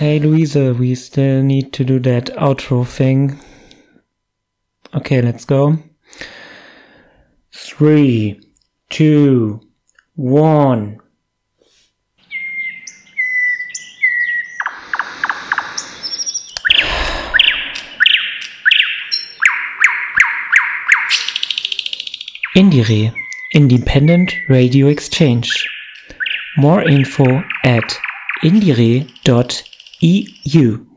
Hey Luise, we still need to do that outro thing. Okay, let's go. 3, 2, 1. Indire, Independent Radio Exchange. More info at indire.eu.